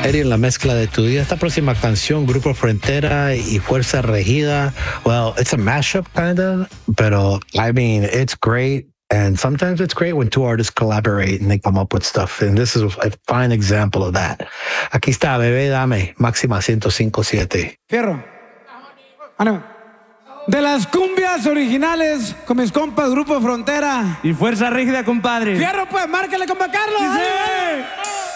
Eddie, en la mezcla de tu día, esta próxima canción, Grupo Frontera y Fuerza Regida, well, it's a mashup kind of, pero I mean, it's great. And sometimes it's great when two artists collaborate and they come up with stuff. And this is a fine example of that. Aquí está, Bebé Dame, Máxima 105.7. Fierro. De las cumbias originales con mis compas Grupo Frontera y Fuerza Rígida, compadre. Fierro, pues, márcale, compa Carlos. ¡Sí!